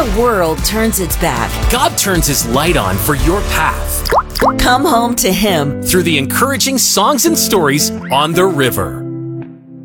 the world turns its back, God turns His light on for your path come home to Him through the encouraging songs and stories on the river.